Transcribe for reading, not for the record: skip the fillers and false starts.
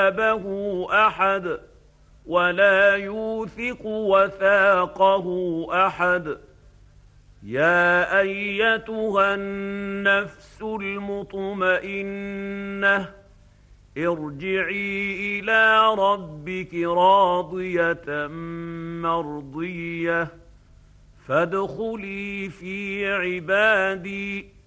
كتابه أحد ولا يوثق وثاقه أحد. يا أيتها النفس المطمئنة ارجعي إلى ربك راضية مرضية فادخلي في عبادي